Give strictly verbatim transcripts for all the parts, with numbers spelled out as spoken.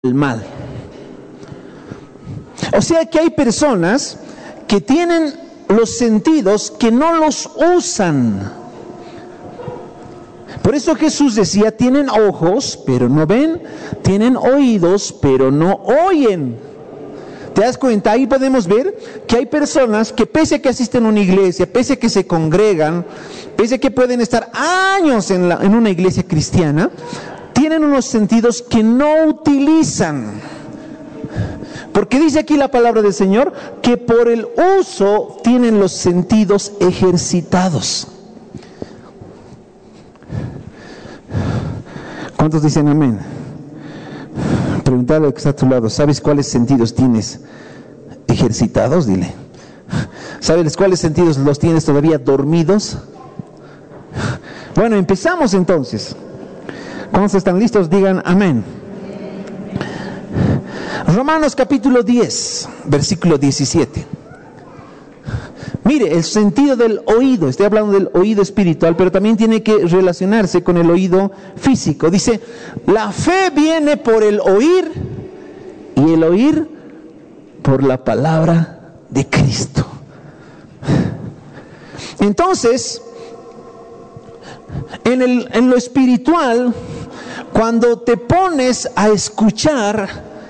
el mal. O sea que hay personas que tienen los sentidos que no los usan. Por eso Jesús decía, tienen ojos, pero no ven, tienen oídos, pero no oyen. ¿Te das cuenta? Ahí podemos ver que hay personas que pese a que asisten a una iglesia, pese a que se congregan, pese a que pueden estar años en, la, en una iglesia cristiana, tienen unos sentidos que no utilizan. Porque dice aquí la palabra del Señor que por el uso tienen los sentidos ejercitados. ¿Cuántos dicen amén? Preguntale al que está a tu lado, ¿sabes cuáles sentidos tienes ejercitados? Dile. ¿Sabes cuáles sentidos los tienes todavía dormidos? Bueno, empezamos entonces. ¿Cuántos están listos? Digan amén. Romanos capítulo diez, versículo diecisiete. Mire, el sentido del oído, estoy hablando del oído espiritual, pero también tiene que relacionarse con el oído físico. Dice, la fe viene por el oír y el oír por la palabra de Cristo. Entonces, en, el, en lo espiritual, cuando te pones a escuchar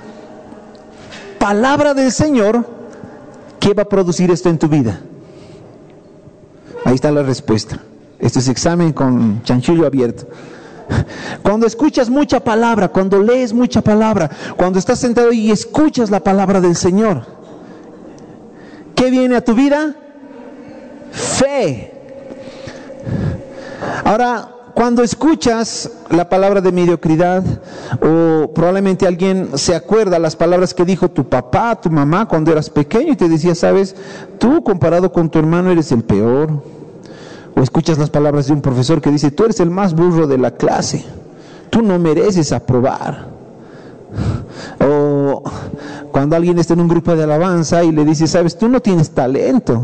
palabra del Señor, ¿qué va a producir esto en tu vida? Ahí está la respuesta. Este es examen con chanchullo abierto. Cuando escuchas mucha palabra, cuando lees mucha palabra, cuando estás sentado y escuchas la palabra del Señor, ¿qué viene a tu vida? Fe. Ahora, cuando escuchas la palabra de mediocridad, o probablemente alguien se acuerda las palabras que dijo tu papá, tu mamá cuando eras pequeño y te decía, sabes, tú comparado con tu hermano eres el peor. O escuchas las palabras de un profesor que dice, tú eres el más burro de la clase, tú no mereces aprobar. O cuando alguien está en un grupo de alabanza y le dice, sabes, tú no tienes talento.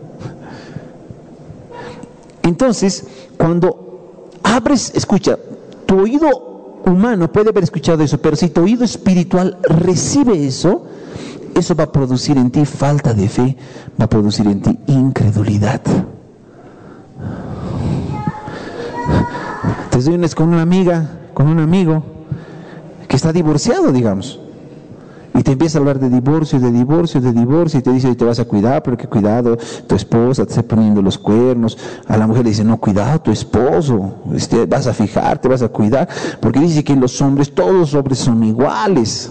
Entonces, cuando abres, escucha, tu oído humano puede haber escuchado eso, pero si tu oído espiritual recibe eso, eso va a producir en ti falta de fe, va a producir en ti incredulidad. Te reúnes con una amiga, con un amigo que está divorciado, digamos, y te empieza a hablar de divorcio, de divorcio, de divorcio, y te dice, te vas a cuidar, pero que cuidado, tu esposa te está poniendo los cuernos. A la mujer le dice, no, cuidado, tu esposo, este, vas a fijar, te vas a cuidar, porque dice que los hombres, todos los hombres son iguales.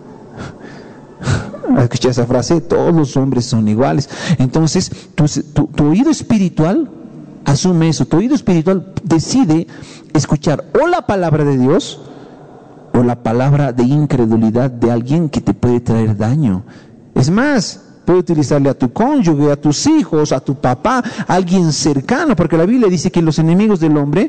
¿Escuché esa frase? Todos los hombres son iguales. Entonces, tu, tu, tu oído espiritual asume eso, tu oído espiritual decide escuchar o la palabra de Dios o la palabra de incredulidad de alguien que te puede traer daño. Es más, puede utilizarle a tu cónyuge, a tus hijos, a tu papá, a alguien cercano, porque la Biblia dice que los enemigos del hombre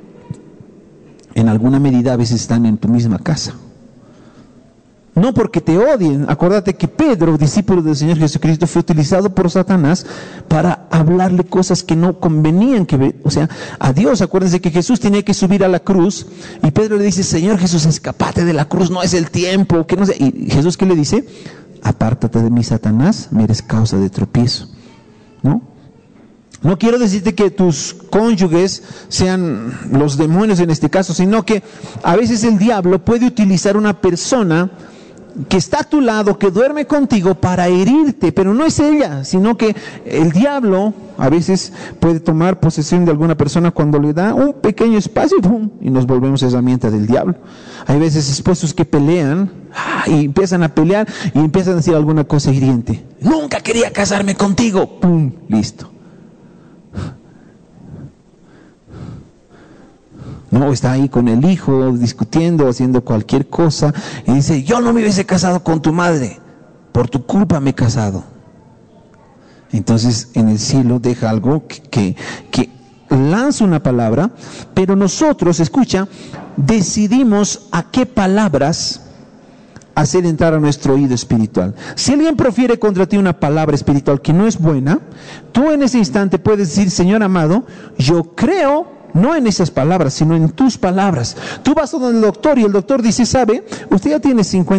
en alguna medida a veces están en tu misma casa. No porque te odien. Acuérdate que Pedro, discípulo del Señor Jesucristo, fue utilizado por Satanás para hablarle cosas que no convenían que, o sea, a Dios. Acuérdense que Jesús tenía que subir a la cruz y Pedro le dice, Señor Jesús, escápate de la cruz, no es el tiempo, que no sé. Y Jesús, ¿qué le dice? Apártate de mí, Satanás, me eres causa de tropiezo. ¿No? No quiero decirte que tus cónyuges sean los demonios en este caso, sino que a veces el diablo puede utilizar una persona que está a tu lado, que duerme contigo para herirte, pero no es ella, sino que el diablo a veces puede tomar posesión de alguna persona cuando le da un pequeño espacio ¡pum! Y nos volvemos herramienta del diablo. Hay veces esposos que pelean y empiezan a pelear y empiezan a decir alguna cosa hiriente. Nunca quería casarme contigo, ¡pum! Listo. No, está ahí con el hijo, discutiendo, haciendo cualquier cosa, y dice, yo no me hubiese casado con tu madre, por tu culpa me he casado. Entonces, en el cielo deja algo que, que, que lanza una palabra, pero nosotros, escucha, decidimos a qué palabras hacer entrar a nuestro oído espiritual. Si alguien profiere contra ti una palabra espiritual que no es buena, tú en ese instante puedes decir, Señor amado, yo creo No en esas palabras, sino en tus palabras. Tú vas a donde el doctor y el doctor dice, ¿sabe? Usted ya tiene cincuenta